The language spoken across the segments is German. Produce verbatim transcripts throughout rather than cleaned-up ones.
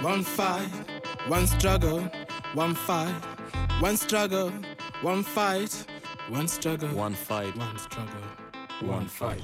One fight, one struggle, one fight, one struggle, one fight, one struggle, one fight, one struggle, one fight.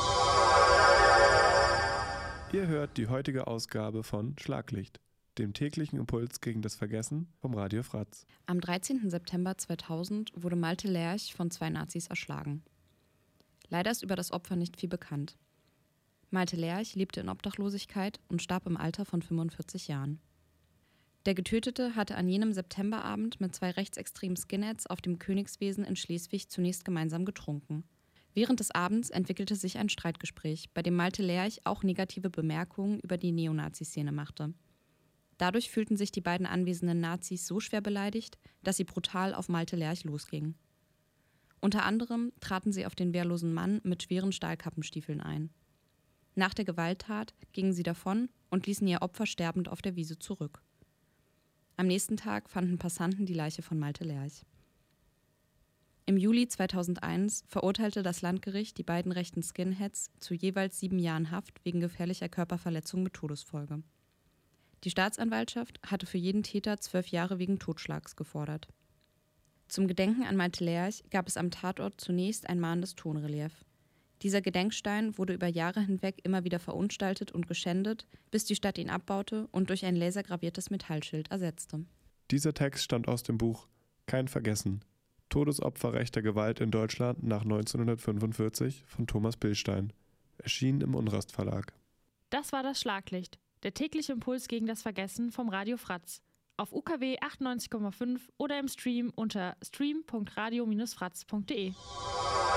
Ihr hört die heutige Ausgabe von Schlaglicht, dem täglichen Impuls gegen das Vergessen vom Radio Fratz. Am dreizehnten September zweitausend wurde Malte Lerch von zwei Nazis erschlagen. Leider ist über das Opfer nicht viel bekannt. Malte Lerch lebte in Obdachlosigkeit und starb im Alter von fünfundvierzig Jahren. Der Getötete hatte an jenem Septemberabend mit zwei rechtsextremen Skinheads auf dem Königswesen in Schleswig zunächst gemeinsam getrunken. Während des Abends entwickelte sich ein Streitgespräch, bei dem Malte Lerch auch negative Bemerkungen über die Neonazi-Szene machte. Dadurch fühlten sich die beiden anwesenden Nazis so schwer beleidigt, dass sie brutal auf Malte Lerch losgingen. Unter anderem traten sie auf den wehrlosen Mann mit schweren Stahlkappenstiefeln ein. Nach der Gewalttat gingen sie davon und ließen ihr Opfer sterbend auf der Wiese zurück. Am nächsten Tag fanden Passanten die Leiche von Malte Lerch. Im Juli zweitausendeins verurteilte das Landgericht die beiden rechten Skinheads zu jeweils sieben Jahren Haft wegen gefährlicher Körperverletzung mit Todesfolge. Die Staatsanwaltschaft hatte für jeden Täter zwölf Jahre wegen Totschlags gefordert. Zum Gedenken an Malte Lerch gab es am Tatort zunächst ein mahnendes Tonrelief. Dieser Gedenkstein wurde über Jahre hinweg immer wieder verunstaltet und geschändet, bis die Stadt ihn abbaute und durch ein lasergraviertes Metallschild ersetzte. Dieser Text stammt aus dem Buch Kein Vergessen. Todesopfer rechter Gewalt in Deutschland nach neunzehnhundertfünfundvierzig von Thomas Bilstein. Erschienen im Unrast Verlag. Das war das Schlaglicht, der tägliche Impuls gegen das Vergessen vom Radio Fratz. Auf U K W achtundneunzig Komma fünf oder im Stream unter stream punkt radio Bindestrich fratz punkt de.